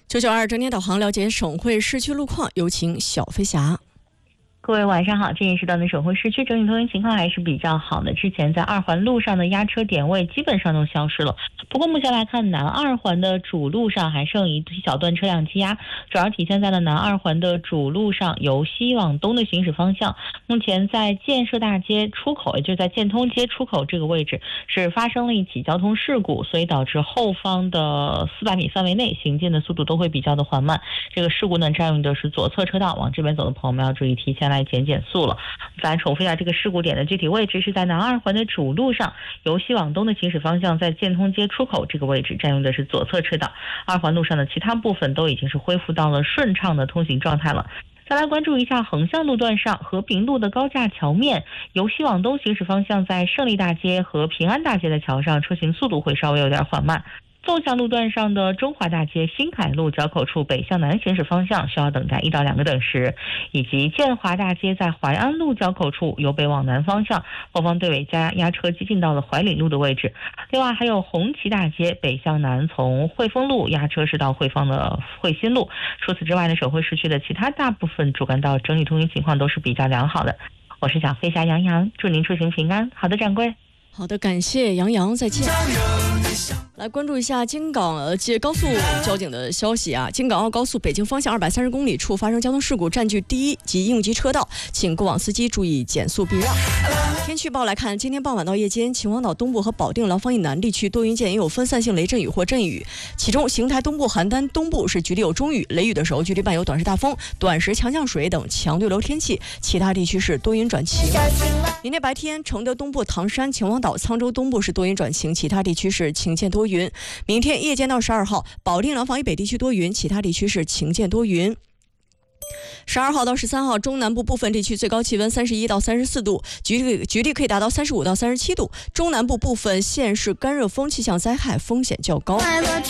992整点导航，了解省会市区路况，有请小飞侠。 各位晚上好，这一时段的省会市区整体通行情况还是比较好的。之前在2环路上的压车点位基本上都消失了，不过目前来看，南2环的主路上还剩一小段车辆积压，主要体现在了南2环的主路上由西往东的行驶方向。目前在建设大街出口，也就是在建通街出口这个位置是发生了一起交通事故，所以导致后方的400米范围内行进的速度都会比较的缓慢。这个事故呢，占用的是左侧车道，往这边走的朋友们要注意提前来减速了。再来重复一下这个事故点的具体位置，是在南2环的主路上由西往东的行驶方向，在建通街出口这个位置占用的是左侧车道。2环路上的其他部分都已经是恢复到了顺畅的通行状态了。再来关注一下横向路段上，和平路的高架桥面由西往东行驶方向，在胜利大街和平安大街的桥上车行速度会稍微有点缓慢。纵向路段上的中华大街新凯路交口处北向南行驶方向需要等待1到2个等时，以及建华大街在淮安路交口处由北往南方向后方队尾压车接近到了怀里路的位置。另外还有红旗大街北向南从汇丰路压车是到汇丰的汇新路。除此之外呢，省会市区的其他大部分主干道整体通行情况都是比较良好的。我是小飞侠杨洋，祝您出行平安。好的，掌柜。 好的，感谢杨洋，再见。来关注一下京港高速交警的消息啊！京港澳高速北京方向230公里处发生交通事故，占据第1及应急车道，请过往司机注意减速避让。天气预报来看，今天傍晚到夜间，秦皇岛东部和保定、廊坊以南地区多云见，也有分散性雷阵雨或阵雨，其中邢台东部、邯郸东部是局里有中雨，雷雨的时候局里伴有短时大风、短时强降水等强对流天气，其他地区是多云转晴。明天白天，承德东部、唐山、秦皇岛、沧州东部是多云转晴，其他地区是晴间多云。明天夜间到12号，保定、廊坊以北地区多云，其他地区是晴间多云。12号到13号，中南部部分地区最高气温31到34度，局里可以达到35到37度。中南部部分县市干热风气象灾害风险较高。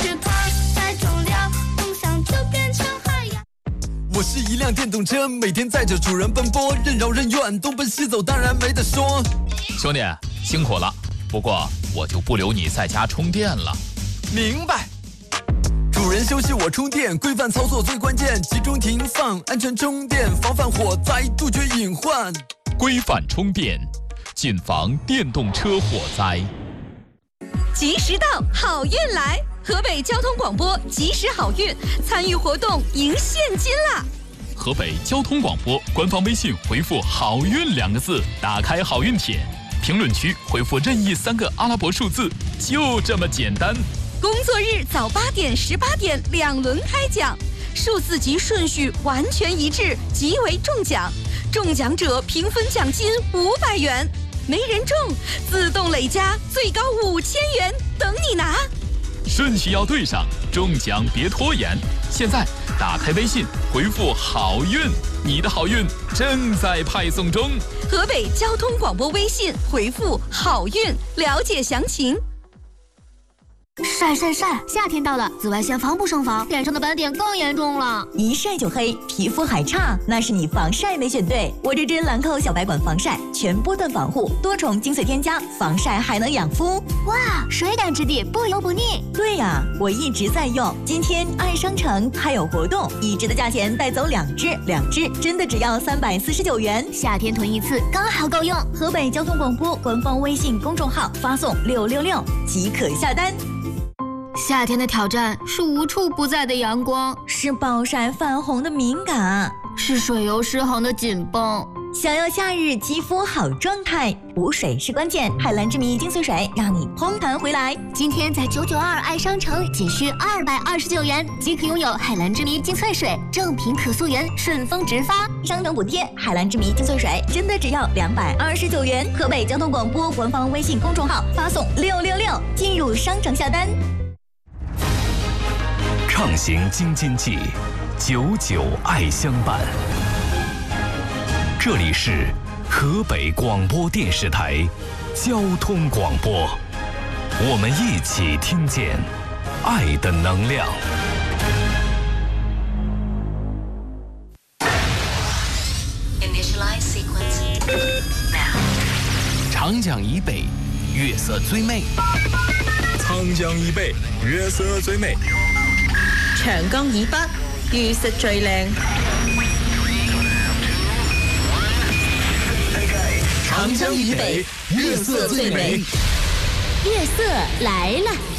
我是一辆电动车，每天载着主人奔波，任劳任怨，东奔西走，当然没得说。 兄弟，辛苦了，不过我就不留你在家充电了。 明白。主人休息我充电，规范操作最关键，集中停放，安全充电，防范火灾，杜绝隐患。 规范充电，谨防电动车火灾。 及时到，好运来！河北交通广播及时好运，参与活动赢现金啦！ 河北交通广播官方微信回复好运2个字，打开好运帖，评论区回复任意3个阿拉伯数字，就这么简单。 工作日早8点、18点2轮开奖，数字及顺序完全一致，即为中奖。中奖者平分奖金500元，没人中自动累加最高5000元，等你拿。 顺序要对上，中奖别拖延。现在打开微信回复好运，你的好运正在派送中。 河北交通广播微信回复好运，了解详情。 晒晒晒！夏天到了，紫外线防不胜防，脸上的斑点更严重了。 一晒就黑，皮肤还差，那是你防晒没选对。我这支兰蔻小白管防晒，全波段防护，多重精粹添加，防晒还能养肤。 哇，水感质地，不油不腻。 对呀，我一直在用。今天爱商城还有活动，1支的价钱带走2支真的只要349元。 夏天囤一次刚好够用。 河北交通广播官方微信公众号发送666即可下单。 夏天的挑战是无处不在的阳光， 是暴晒泛红的敏感， 是水油失衡的紧绷。 想要夏日肌肤好状态，补水是关键。海蓝之谜精粹水让你嘭弹回来。 今天在992爱商城仅需229元即可拥有海蓝之谜精粹水，正品可溯源，顺丰直发， 商城补贴。海蓝之谜精粹水真的只要229元。河北交通广播官方微信公众号发送666进入商城下单。 畅行京津冀，99爱相伴。这里是河北广播电视台交通广播，我们一起听见爱的能量。 长江以北，月色最美。 长江以北，月色最美。 長江以北月色最靚。 长江以北月色最美， 月色来了。